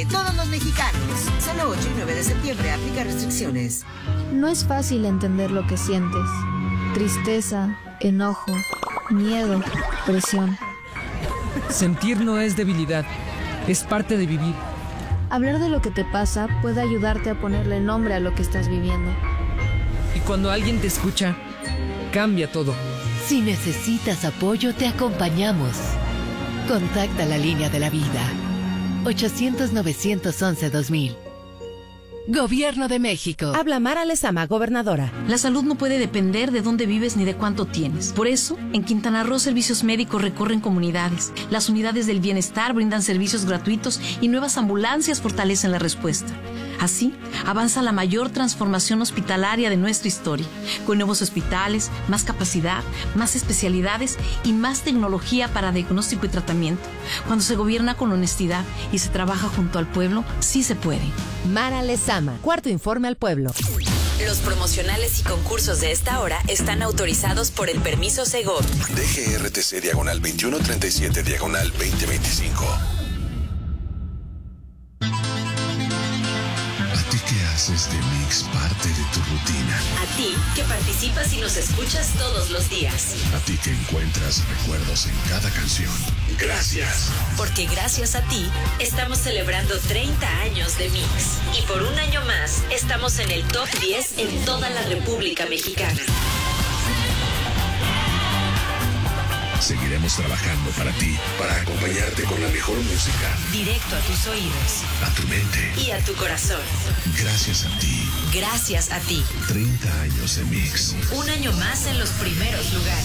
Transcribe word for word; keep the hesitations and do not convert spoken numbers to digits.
de todos los mexicanos. Solo ocho y nueve de septiembre, aplica restricciones. No es fácil entender lo que sientes. Tristeza, enojo, miedo, presión. Sentir no es debilidad, es parte de vivir. Hablar de lo que te pasa puede ayudarte a ponerle nombre a lo que estás viviendo. Y cuando alguien te escucha, cambia todo. Si necesitas apoyo, te acompañamos. Contacta la línea de la vida. ochocientos, novecientos once, dos mil. Gobierno de México. Habla Mara Lezama, gobernadora. La salud no puede depender de dónde vives ni de cuánto tienes. Por eso, en Quintana Roo, servicios médicos recorren comunidades. Las unidades del bienestar brindan servicios gratuitos y nuevas ambulancias fortalecen la respuesta. Así, avanza la mayor transformación hospitalaria de nuestra historia, con nuevos hospitales, más capacidad, más especialidades y más tecnología para diagnóstico y tratamiento. Cuando se gobierna con honestidad y se trabaja junto al pueblo, sí se puede. Mara Lezama, cuarto informe al pueblo. Los promocionales y concursos de esta hora están autorizados por el permiso Segov. D G R T C diagonal veintiuno treinta y siete diagonal veinte veinticinco. ¿A ti que haces de Mix parte de tu rutina? A ti que participas y nos escuchas todos los días. A ti que encuentras recuerdos en cada canción. Gracias. Porque gracias a ti estamos celebrando treinta años de Mix. Y por un año más estamos en el top diez en toda la República Mexicana. Seguiremos trabajando para ti, para acompañarte con la mejor música. Directo a tus oídos. A tu mente. Y a tu corazón. Gracias a ti. Gracias a ti. treinta años de Mix. Un año más en los primeros lugares.